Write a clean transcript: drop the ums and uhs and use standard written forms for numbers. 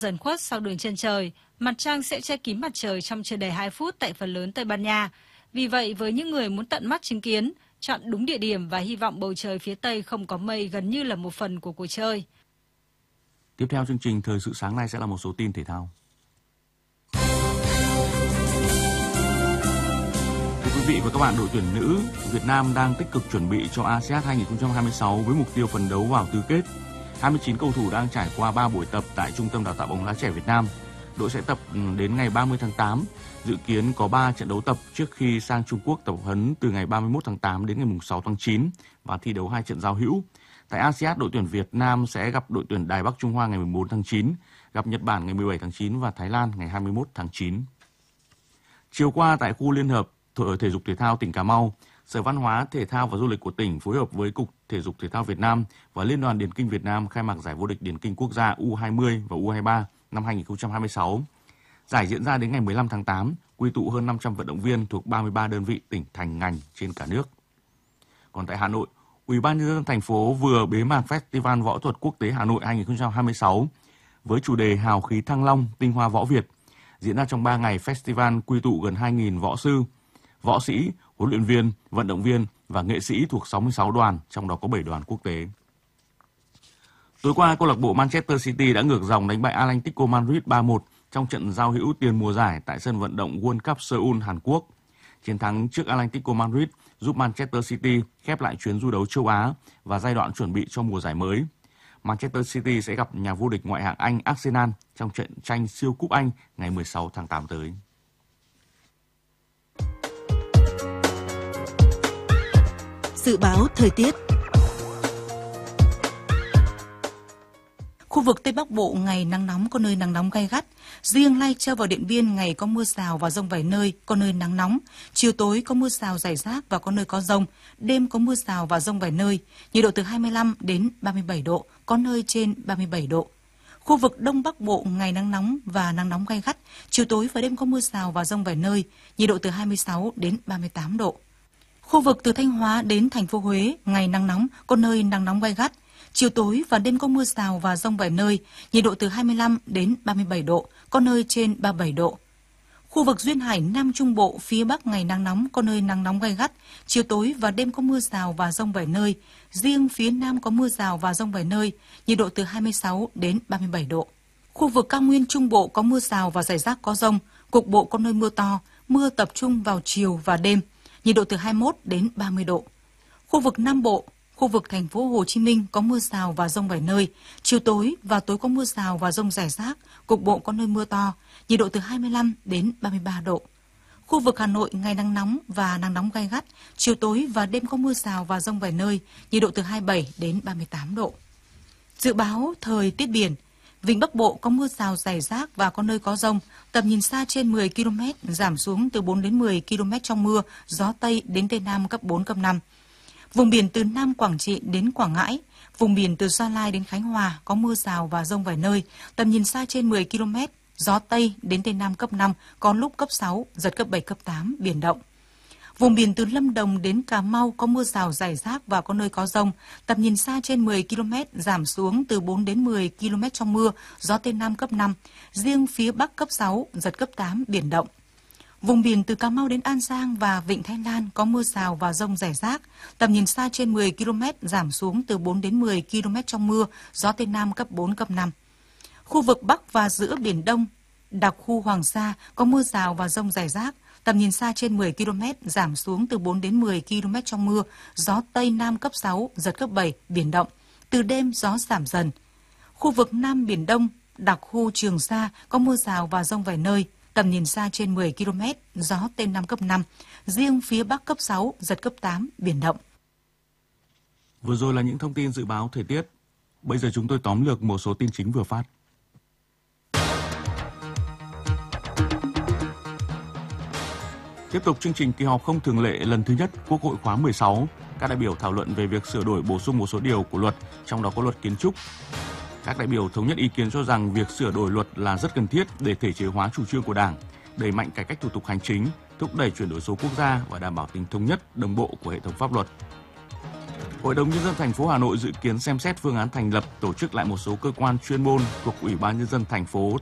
Dần khuất sau đường chân trời, mặt trăng sẽ che kín mặt trời trong chưa đầy 2 phút tại phần lớn Tây Ban Nha. Vì vậy, với những người muốn tận mắt chứng kiến, chọn đúng địa điểm và hy vọng bầu trời phía Tây không có mây gần như là một phần của cuộc chơi. Tiếp theo chương trình Thời sự sáng nay sẽ là một số tin thể thao. Thưa quý vị và các bạn, đội tuyển nữ Việt Nam đang tích cực chuẩn bị cho ASEAN 2026 với mục tiêu phấn đấu vào tứ kết. 29 cầu thủ đang trải qua 3 buổi tập tại Trung tâm Đào tạo bóng đá trẻ Việt Nam. Đội sẽ tập đến ngày 30 tháng 8, dự kiến có 3 trận đấu tập trước khi sang Trung Quốc tập huấn từ ngày 31 tháng 8 đến ngày 6 tháng 9 và thi đấu 2 trận giao hữu. Tại ASEAN, đội tuyển Việt Nam sẽ gặp đội tuyển Đài Bắc Trung Hoa ngày 14 tháng 9, gặp Nhật Bản ngày 17 tháng 9 và Thái Lan ngày 21 tháng 9. Chiều qua tại khu Liên hợp Thể dục Thể thao tỉnh Cà Mau, Sở Văn hóa, Thể thao và Du lịch của tỉnh phối hợp với Cục Thể dục Thể thao Việt Nam và Liên đoàn Điền kinh Việt Nam khai mạc giải vô địch điền kinh quốc gia U20 và U23 năm 2026. Giải diễn ra đến ngày 15 tháng 8, quy tụ hơn 500 vận động viên thuộc 33 đơn vị tỉnh thành ngành trên cả nước. Còn tại Hà Nội, Ủy ban nhân dân thành phố vừa bế mạc Festival Võ thuật Quốc tế Hà Nội 2026 với chủ đề Hào khí Thăng Long, tinh hoa võ Việt. Diễn ra trong 3 ngày, festival quy tụ gần 2.000 võ sư, võ sĩ, huấn luyện viên, vận động viên và nghệ sĩ thuộc 66 đoàn, trong đó có 7 đoàn quốc tế. Tối qua, câu lạc bộ Manchester City đã ngược dòng đánh bại Atlético Madrid 3-1 trong trận giao hữu tiền mùa giải tại sân vận động World Cup Seoul, Hàn Quốc. Chiến thắng trước Atlético Madrid giúp Manchester City khép lại chuyến du đấu châu Á và giai đoạn chuẩn bị cho mùa giải mới. Manchester City sẽ gặp nhà vô địch ngoại hạng Anh Arsenal trong trận tranh siêu cúp Anh ngày 16 tháng 8 tới. Dự báo thời tiết. Khu vực Tây Bắc Bộ ngày nắng nóng, có nơi nắng nóng gay gắt. Riêng Lai Châu và Điện Biên ngày có mưa rào và dông vài nơi, có nơi nắng nóng. Chiều tối có mưa rào rải rác và có nơi có dông. Đêm có mưa rào và dông vài nơi. Nhiệt độ từ 25 đến 37 độ, có nơi trên 37 độ. Khu vực Đông Bắc Bộ ngày nắng nóng và nắng nóng gay gắt. Chiều tối và đêm có mưa rào và dông vài nơi. Nhiệt độ từ 26 đến 38 độ. Khu vực từ Thanh Hóa đến thành phố Huế ngày nắng nóng, có nơi nắng nóng gay gắt. Chiều tối và đêm có mưa rào và dông vài nơi, nhiệt độ từ 25 đến 37 độ, có nơi trên 37 độ. Khu vực duyên hải Nam Trung Bộ phía Bắc ngày nắng nóng, có nơi nắng nóng gay gắt. Chiều tối và đêm có mưa rào và dông vài nơi. Riêng phía Nam có mưa rào và dông vài nơi, nhiệt độ từ 26 đến 37 độ. Khu vực cao nguyên Trung Bộ có mưa rào và rải rác có dông, cục bộ có nơi mưa to, mưa tập trung vào chiều và đêm, nhiệt độ từ 21 đến 30 độ. Khu vực Nam Bộ, khu vực thành phố Hồ Chí Minh có mưa rào và dông vài nơi, chiều tối và tối có mưa rào và dông rải rác, cục bộ có nơi mưa to, nhiệt độ từ 25 đến 33 độ. Khu vực Hà Nội ngày nắng nóng và nắng nóng gay gắt, chiều tối và đêm có mưa rào và dông vài nơi, nhiệt độ từ 27 đến 38 độ. Dự báo thời tiết biển, Vịnh Bắc Bộ có mưa rào rải rác và có nơi có dông, tầm nhìn xa trên 10 km, giảm xuống từ 4 đến 10 km trong mưa, gió Tây đến Tây Nam cấp 4, cấp 5. Vùng biển từ Nam Quảng Trị đến Quảng Ngãi, vùng biển từ Gia Lai đến Khánh Hòa có mưa rào và dông vài nơi, tầm nhìn xa trên 10 km, gió Tây đến Tây Nam cấp 5, có lúc cấp 6, giật cấp 7, cấp 8, biển động. Vùng biển từ Lâm Đồng đến Cà Mau có mưa rào rải rác và có nơi có dông, tầm nhìn xa trên 10 km, giảm xuống từ 4 đến 10 km trong mưa, gió Tây Nam cấp 5, riêng phía Bắc cấp 6, giật cấp 8, biển động. Vùng biển từ Cà Mau đến An Giang và Vịnh Thái Lan có mưa rào và dông rải rác, tầm nhìn xa trên 10 km, giảm xuống từ 4 đến 10 km trong mưa, gió Tây Nam cấp 4, cấp 5. Khu vực Bắc và giữa Biển Đông, đặc khu Hoàng Sa có mưa rào và dông rải rác, tầm nhìn xa trên 10 km, giảm xuống từ 4 đến 10 km trong mưa, gió Tây Nam cấp 6, giật cấp 7, biển động. Từ đêm gió giảm dần. Khu vực Nam Biển Đông, đặc khu Trường Sa có mưa rào và dông vài nơi, tầm nhìn xa trên 10 km, gió Tây Nam cấp 5, riêng phía Bắc cấp 6, giật cấp 8, biển động. Vừa rồi là những thông tin dự báo thời tiết. Bây giờ chúng tôi tóm lược một số tin chính vừa phát. Tiếp tục chương trình kỳ họp không thường lệ lần thứ nhất Quốc hội khóa 16, các đại biểu thảo luận về việc sửa đổi bổ sung một số điều của luật, trong đó có luật kiến trúc. Các đại biểu thống nhất ý kiến cho rằng việc sửa đổi luật là rất cần thiết để thể chế hóa chủ trương của Đảng, đẩy mạnh cải cách thủ tục hành chính, thúc đẩy chuyển đổi số quốc gia và đảm bảo tính thống nhất, đồng bộ của hệ thống pháp luật. Hội đồng Nhân dân thành phố Hà Nội dự kiến xem xét phương án thành lập, tổ chức lại một số cơ quan chuyên môn thuộc Ủy ban Nhân dân thành phố